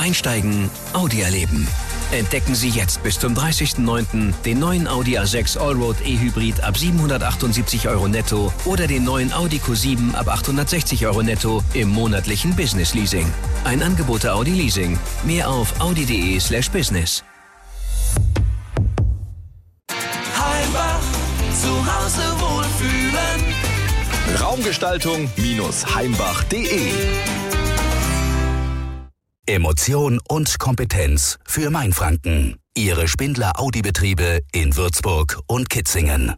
Einsteigen, Audi erleben. Entdecken Sie jetzt bis zum 30.09. den neuen Audi A6 Allroad E-Hybrid ab 778 € netto oder den neuen Audi Q7 ab 860 € netto im monatlichen Business Leasing. Ein Angebot der Audi Leasing. Mehr auf audi.de/business. Heimbach, zu Hause wohlfühlen. Raumgestaltung-heimbach.de. Emotion und Kompetenz für Mainfranken. Ihre Spindler Audi-Betriebe in Würzburg und Kitzingen.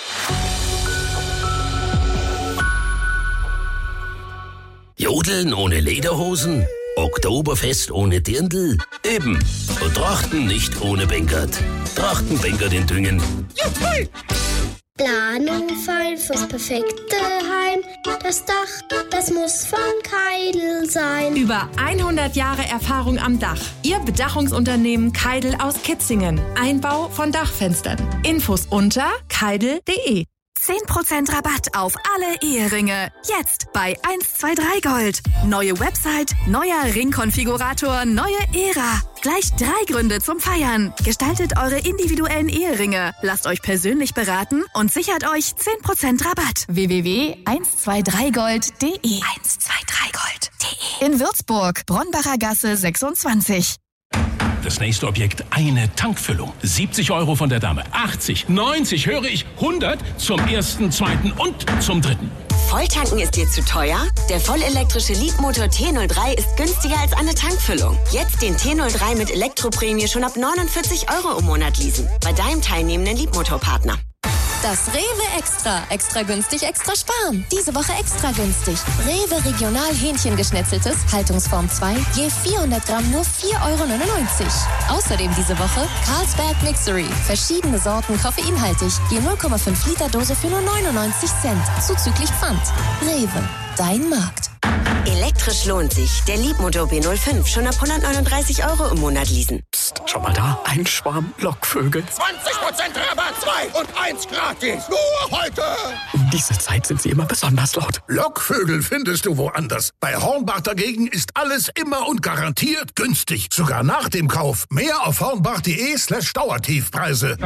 Jodeln ohne Lederhosen? Oktoberfest ohne Dirndl? Eben. Und Trachten nicht ohne Bänkert. Trachtenbänkert in Düngen. Juhu! Planung fein fürs perfekte Heim. Das Dach, das muss von Keidel sein. Über 100 Jahre Erfahrung am Dach. Ihr Bedachungsunternehmen Keidel aus Kitzingen. Einbau von Dachfenstern. Infos unter keidel.de. 10% Rabatt auf alle Eheringe. Jetzt bei 123 Gold. Neue Website, neuer Ringkonfigurator, neue Ära. Gleich 3 Gründe zum Feiern. Gestaltet eure individuellen Eheringe. Lasst euch persönlich beraten und sichert euch 10% Rabatt. www.123gold.de 123gold.de. In Würzburg, Bronnbacher Gasse 26. Das nächste Objekt, eine Tankfüllung. 70 € von der Dame, 80, 90, höre ich, 100 zum ersten, zweiten und zum dritten. Volltanken ist dir zu teuer? Der vollelektrische Leapmotor T03 ist günstiger als eine Tankfüllung. Jetzt den T03 mit Elektroprämie schon ab 49 € im Monat leasen. Bei deinem teilnehmenden Leapmotor-Partner. Das Rewe Extra. Extra günstig, extra sparen. Diese Woche extra günstig. Rewe Regional Hähnchengeschnetzeltes, Haltungsform 2, je 400 Gramm nur 4,99 €. Außerdem diese Woche Carlsberg Mixery. Verschiedene Sorten koffeinhaltig. Je 0,5 Liter Dose für nur 99 Cent. Zuzüglich Pfand. Rewe. Dein Markt. Elektrisch lohnt sich. Der Leapmotor B05 schon ab 139 € im Monat leasen. Psst, schau mal da. Ein Schwarm Lockvögel. 20% Rabatt, 2 und 1 gratis. Nur heute. Um diese Zeit sind sie immer besonders laut. Lockvögel findest du woanders. Bei Hornbach dagegen ist alles immer und garantiert günstig. Sogar nach dem Kauf. Mehr auf hornbach.de/Dauertiefpreise.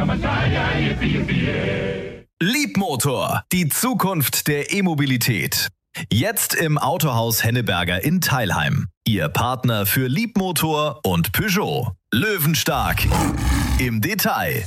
Leapmotor, die Zukunft der E-Mobilität. Jetzt im Autohaus Henneberger in Teilheim. Ihr Partner für Leapmotor und Peugeot. Löwenstark im Detail.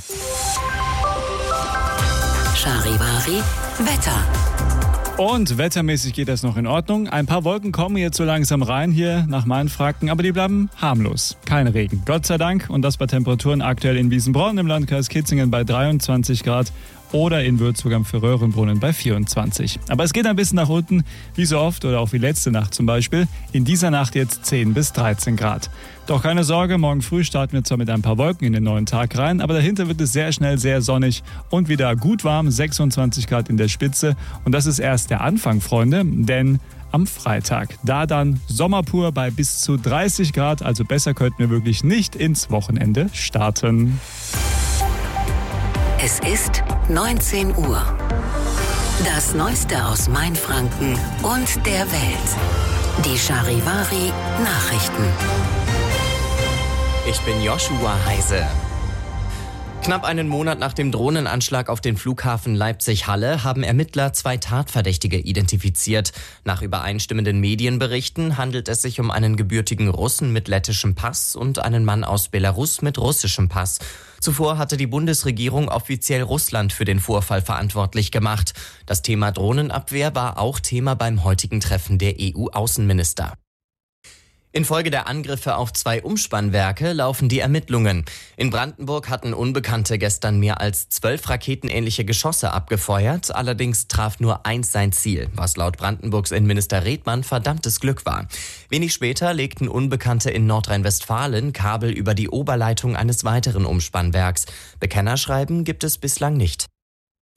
Charivari Wetter. Und wettermäßig geht das noch in Ordnung. Ein paar Wolken kommen jetzt so langsam rein hier nach Mainfranken, aber die bleiben harmlos. Kein Regen, Gott sei Dank. Und das bei Temperaturen aktuell in Wiesenbronn im Landkreis Kitzingen bei 23 Grad oder in Würzburg am Fürröhrenbrunnen bei 24. Aber es geht ein bisschen nach unten, wie so oft oder auch wie letzte Nacht zum Beispiel. In dieser Nacht jetzt 10 bis 13 Grad. Doch keine Sorge, morgen früh starten wir zwar mit ein paar Wolken in den neuen Tag rein, aber dahinter wird es sehr schnell sehr sonnig und wieder gut warm, 26 Grad in der Spitze. Und das ist erst der Anfang, Freunde, denn am Freitag, da dann Sommer pur bei bis zu 30 Grad, also besser könnten wir wirklich nicht ins Wochenende starten. Es ist 19 Uhr. Das Neueste aus Mainfranken und der Welt. Die Charivari Nachrichten. Ich bin Joshua Heise. Knapp einen Monat nach dem Drohnenanschlag auf den Flughafen Leipzig-Halle haben Ermittler 2 Tatverdächtige identifiziert. Nach übereinstimmenden Medienberichten handelt es sich um einen gebürtigen Russen mit lettischem Pass und einen Mann aus Belarus mit russischem Pass. Zuvor hatte die Bundesregierung offiziell Russland für den Vorfall verantwortlich gemacht. Das Thema Drohnenabwehr war auch Thema beim heutigen Treffen der EU-Außenminister. Infolge der Angriffe auf 2 Umspannwerke laufen die Ermittlungen. In Brandenburg hatten Unbekannte gestern mehr als 12 raketenähnliche Geschosse abgefeuert. Allerdings traf nur 1 sein Ziel, was laut Brandenburgs Innenminister Redmann verdammtes Glück war. Wenig später legten Unbekannte in Nordrhein-Westfalen Kabel über die Oberleitung eines weiteren Umspannwerks. Bekennerschreiben gibt es bislang nicht.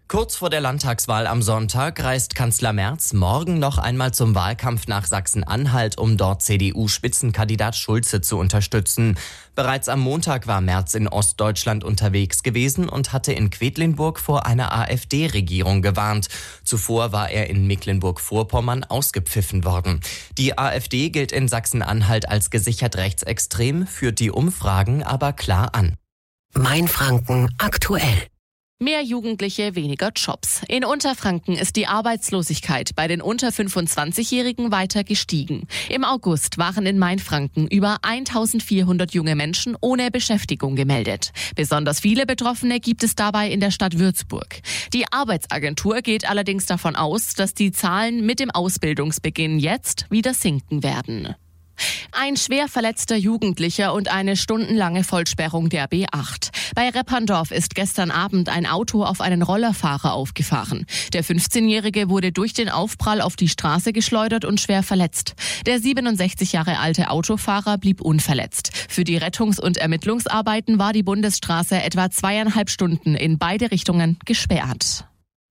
Kurz vor der Landtagswahl am Sonntag reist Kanzler Merz morgen noch einmal zum Wahlkampf nach Sachsen-Anhalt, um dort CDU-Spitzenkandidat Schulze zu unterstützen. Bereits am Montag war Merz in Ostdeutschland unterwegs gewesen und hatte in Quedlinburg vor einer AfD-Regierung gewarnt. Zuvor war er in Mecklenburg-Vorpommern ausgepfiffen worden. Die AfD gilt in Sachsen-Anhalt als gesichert rechtsextrem, führt die Umfragen aber klar an. Mainfranken aktuell. Mehr Jugendliche, weniger Jobs. In Unterfranken ist die Arbeitslosigkeit bei den unter 25-Jährigen weiter gestiegen. Im August waren in Mainfranken über 1400 junge Menschen ohne Beschäftigung gemeldet. Besonders viele Betroffene gibt es dabei in der Stadt Würzburg. Die Arbeitsagentur geht allerdings davon aus, dass die Zahlen mit dem Ausbildungsbeginn jetzt wieder sinken werden. Ein schwer verletzter Jugendlicher und eine stundenlange Vollsperrung der B8. Bei Repperndorf ist gestern Abend ein Auto auf einen Rollerfahrer aufgefahren. Der 15-Jährige wurde durch den Aufprall auf die Straße geschleudert und schwer verletzt. Der 67 Jahre alte Autofahrer blieb unverletzt. Für die Rettungs- und Ermittlungsarbeiten war die Bundesstraße etwa 2,5 Stunden in beide Richtungen gesperrt.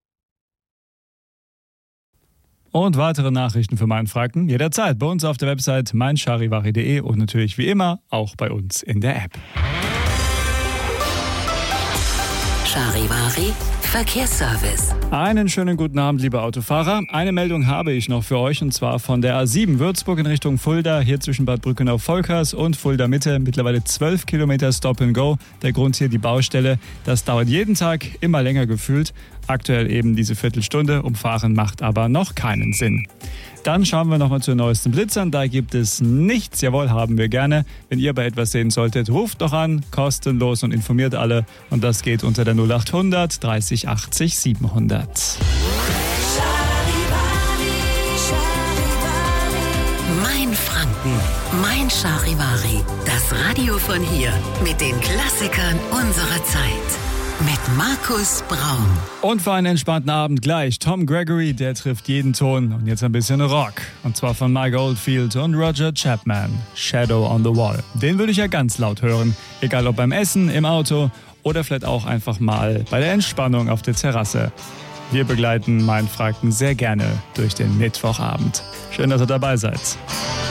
Und weitere Nachrichten für Mainfranken jederzeit bei uns auf der Website meincharivari.de und natürlich wie immer auch bei uns in der App. Charivari Verkehrsservice. Einen schönen guten Abend, liebe Autofahrer. Eine Meldung habe ich noch für euch, und zwar von der A7 Würzburg in Richtung Fulda, hier zwischen Bad Brückenau-Volkers und Fulda Mitte. Mittlerweile 12 Kilometer Stop and Go. Der Grund hier die Baustelle. Das dauert jeden Tag immer länger gefühlt. Aktuell eben diese Viertelstunde. Umfahren macht aber noch keinen Sinn. Dann schauen wir nochmal zu den neuesten Blitzern. Da gibt es nichts. Jawohl, haben wir gerne. Wenn ihr bei etwas sehen solltet, ruft doch an. Kostenlos und informiert alle. Und das geht unter der 0800 30 80 700. Mainfranken, Mein Charivari. Das Radio von hier mit den Klassikern unserer Zeit. Mit Markus Braun. Und für einen entspannten Abend gleich Tom Gregory, der trifft jeden Ton. Und jetzt ein bisschen Rock. Und zwar von Mike Oldfield und Roger Chapman. Shadow on the Wall. Den würde ich ja ganz laut hören. Egal ob beim Essen, im Auto oder vielleicht auch einfach mal bei der Entspannung auf der Terrasse. Wir begleiten Mainfranken sehr gerne durch den Mittwochabend. Schön, dass ihr dabei seid.